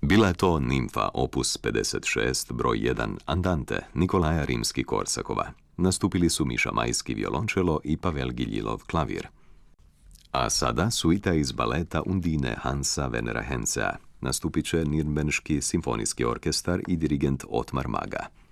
Bila je to Nimfa opus 56, broj 1 Andante Nikolaja Rimski-Korsakova. Nastupili su Miša Majski violončelo i Pavel Giljilov klavir. A sada suita iz baleta Undine Hansa Wernera Hensea. Nastupit će Nirnberški simfonijski orkestar i dirigent Otmar Maga.